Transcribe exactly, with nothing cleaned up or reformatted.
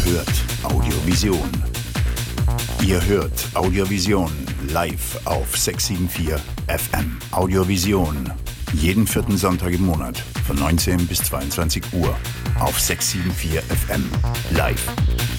hört Audiovision. Ihr hört Audiovision live auf sechs sieben vier F M. Audiovision. Jeden vierten Sonntag im Monat von neunzehn bis zweiundzwanzig Uhr auf sechs sieben vier F M. Live.